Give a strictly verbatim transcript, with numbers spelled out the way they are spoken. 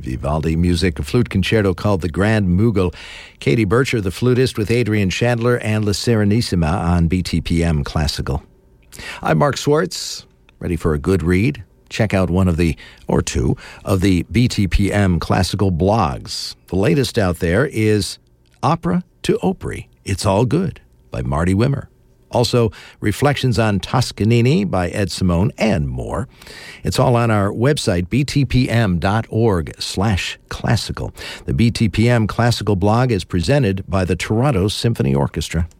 Vivaldi music, a flute concerto called The Grand Mughal. Katie Bircher, the flutist, with Adrian Chandler and La Serenissima on B T P M Classical. I'm Mark Swartz, ready for a good read? Check out one of the, or two, of the B T P M Classical blogs. The latest out there is Opera to Opry, It's All Good by Marty Wimmer. Also, Reflections on Toscanini by Ed Simone, and more. It's all on our website, btpm.org slash classical. The B T P M Classical blog is presented by the Toronto Symphony Orchestra.